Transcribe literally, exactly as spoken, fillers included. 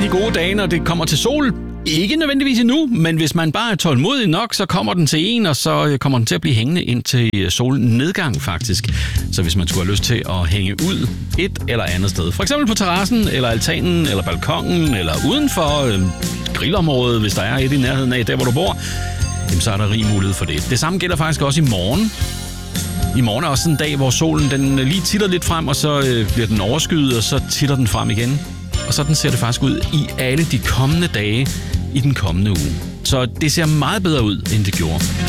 de gode dage, når det kommer til sol. Ikke nødvendigvis endnu, men hvis man bare er tålmodig nok, så kommer den til en, og så kommer den til at blive hængende ind til solnedgang faktisk. Så hvis man skulle have lyst til at hænge ud et eller andet sted, for eksempel på terrassen, eller altanen, eller balkongen, eller uden for øh, grillområdet, hvis der er et i nærheden af der, hvor du bor, jamen, så er der rig mulighed for det. Det samme gælder faktisk også i morgen. I morgen er også sådan en dag, hvor solen den lige titter lidt frem, og så øh, bliver den overskyet, og så titter den frem igen. Og sådan ser det faktisk ud i alle de kommende dage i den kommende uge. Så det ser meget bedre ud, end det gjorde.